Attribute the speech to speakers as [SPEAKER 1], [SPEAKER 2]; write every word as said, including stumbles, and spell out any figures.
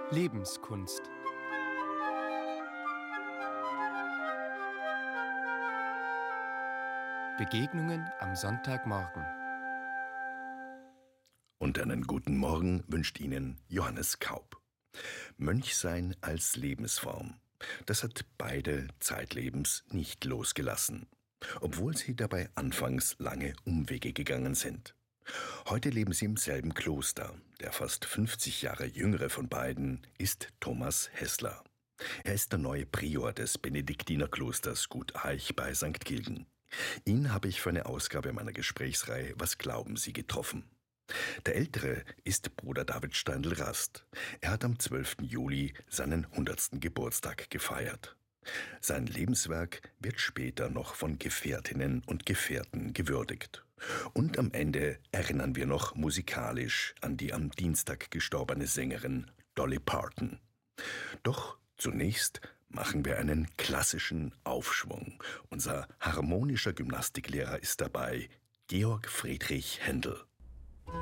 [SPEAKER 1] Lebenskunst. Begegnungen am Sonntagmorgen.
[SPEAKER 2] Und einen guten Morgen wünscht Ihnen Johannes Kaub. Mönchsein als Lebensform, das hat beide zeitlebens nicht losgelassen, obwohl sie dabei anfangs lange Umwege gegangen sind. Heute leben sie im selben Kloster. Der fast fünfzig Jahre jüngere von beiden ist Thomas Heßler. Er ist der neue Prior des Benediktinerklosters Gut Aich bei Sankt Gilgen. Ihn habe ich für eine Ausgabe meiner Gesprächsreihe Was glauben Sie getroffen. Der Ältere ist Bruder David Steindl-Rast. Er hat am zwölften Juli seinen hundertsten Geburtstag gefeiert. Sein Lebenswerk wird später noch von Gefährtinnen und Gefährten gewürdigt. Und am Ende erinnern wir noch musikalisch an die am Dienstag gestorbene Sängerin Dolly Parton. Doch zunächst machen wir einen klassischen Aufschwung. Unser harmonischer Gymnastiklehrer ist dabei, Georg Friedrich Händel.